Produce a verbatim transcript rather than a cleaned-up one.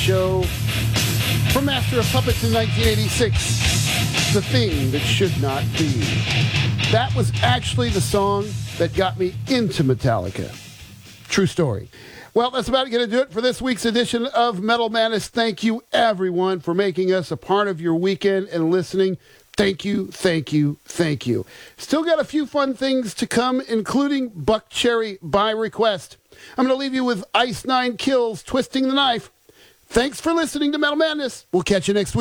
show from Master of Puppets in nineteen eighty-six, The Thing That Should Not Be. That was actually the song that got me into Metallica. True story. Well, that's about going to do it for this week's edition of Metal Madness. Thank you, everyone, for making us a part of your weekend and listening. Thank you, thank you, thank you. Still got a few fun things to come, including Buck Cherry by request. I'm going to leave you with Ice Nine Kills, Twisting the Knife. Thanks for listening to Metal Madness. We'll catch you next week.